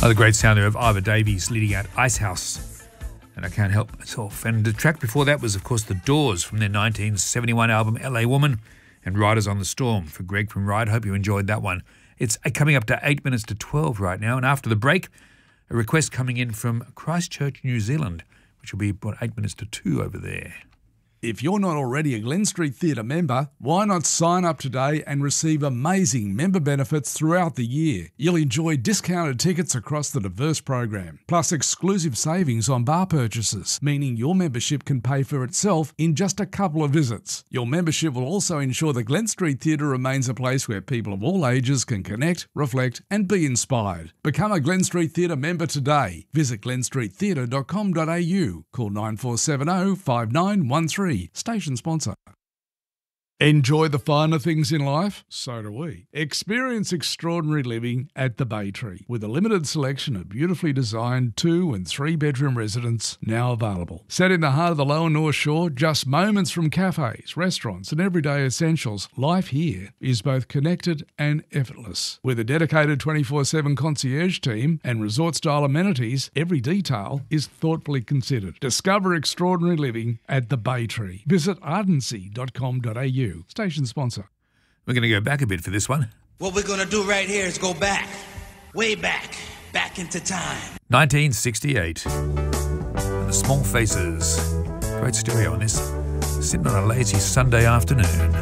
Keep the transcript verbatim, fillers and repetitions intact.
Oh, the great sound there of Ivor Davies leading out Icehouse. And I Can't Help Myself. And the track before that was, of course, The Doors from their nineteen seventy-one album L A Woman, and Riders on the Storm for Greg from Ride. Hope you enjoyed that one. It's coming up to eight minutes to twelve right now. And after the break, a request coming in from Christchurch, New Zealand, which will be about eight minutes to two over there. If you're not already a Glen Street Theatre member, why not sign up today and receive amazing member benefits throughout the year? You'll enjoy discounted tickets across the diverse program, plus exclusive savings on bar purchases, meaning your membership can pay for itself in just a couple of visits. Your membership will also ensure the Glen Street Theatre remains a place where people of all ages can connect, reflect and be inspired. Become a Glen Street Theatre member today. Visit glen street theatre dot com dot a u. Call nine four seven zero, five nine one three. Station sponsor. Enjoy the finer things in life? So do we. Experience extraordinary living at the Bay Tree, with a limited selection of beautifully designed two and three bedroom residences now available. Set in the heart of the Lower North Shore, just moments from cafes, restaurants and everyday essentials, life here is both connected and effortless. With a dedicated twenty-four seven concierge team and resort-style amenities, every detail is thoughtfully considered. Discover extraordinary living at the Bay Tree. Visit ardency dot com dot a u. Station sponsor. We're going to go back a bit for this one. What we're going to do right here is go back, way back, back into time. nineteen sixty-eight. And the Small Faces. Great stereo on this. Sitting on a lazy Sunday afternoon.